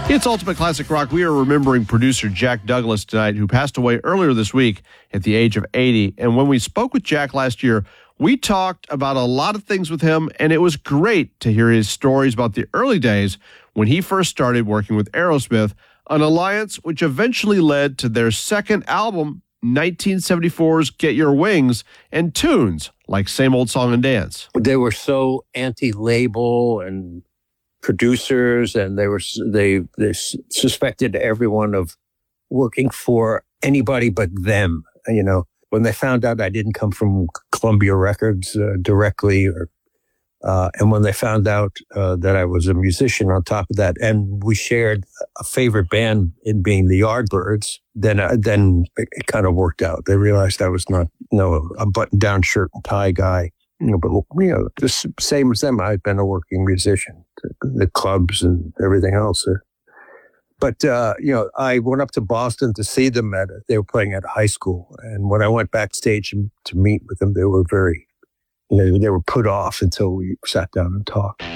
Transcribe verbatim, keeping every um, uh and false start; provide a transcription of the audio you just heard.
It's Ultimate Classic Rock. We are remembering producer Jack Douglas tonight, who passed away earlier this week at the age of eighty. And when we spoke with Jack last year, we talked about a lot of things with him, and it was great to hear his stories about the early days when he first started working with Aerosmith, an alliance which eventually led to their second album, nineteen seventy-four's Get Your Wings, and tunes like Same Old Song and Dance. They were so anti-label and producers, and they were they they suspected everyone of working for anybody but them. You know, when they found out I didn't come from Columbia Records uh, directly, or uh, and when they found out uh, that I was a musician on top of that, and we shared a favorite band in being the Yardbirds, then uh, then it, it kind of worked out. They realized I was not, you know, a button-down shirt and tie guy. You know, but you know, the same as them, I'd been a working musician, the clubs and everything else. But uh, you know, I went up to Boston to see them at. They were playing at a high school, and when I went backstage to meet with them, they were very, you know, they were put off until we sat down and talked.